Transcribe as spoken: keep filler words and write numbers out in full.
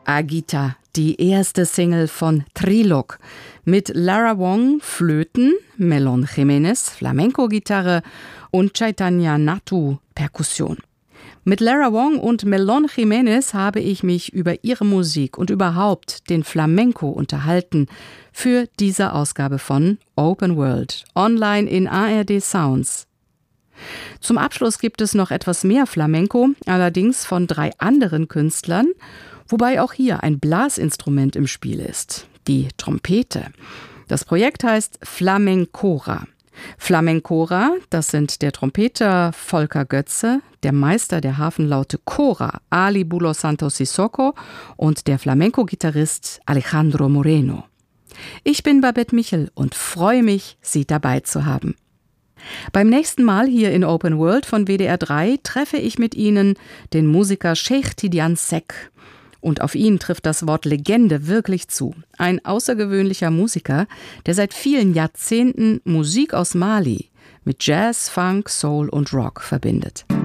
Agita, die erste Single von Trilog. Mit Lara Wong Flöten, Melon Jiménez Flamenco-Gitarre und Chaitanya Nathu Perkussion. Mit Lara Wong und Melon Jiménez habe ich mich über ihre Musik und überhaupt den Flamenco unterhalten für diese Ausgabe von Open World, online in A R D Sounds. Zum Abschluss gibt es noch etwas mehr Flamenco, allerdings von drei anderen Künstlern, wobei auch hier ein Blasinstrument im Spiel ist, die Trompete. Das Projekt heißt Flamencora. Flamencora, das sind der Trompeter Volker Götze, der Meister der Hafenlaute Cora, Ali Bulos Santos Sissoko und der Flamenco-Gitarrist Alejandro Moreno. Ich bin Babette Michel und freue mich, Sie dabei zu haben. Beim nächsten Mal hier in Open World von W D R drei treffe ich mit Ihnen den Musiker Cheikh Tidiane Seck. Und auf ihn trifft das Wort Legende wirklich zu. Ein außergewöhnlicher Musiker, der seit vielen Jahrzehnten Musik aus Mali mit Jazz, Funk, Soul und Rock verbindet.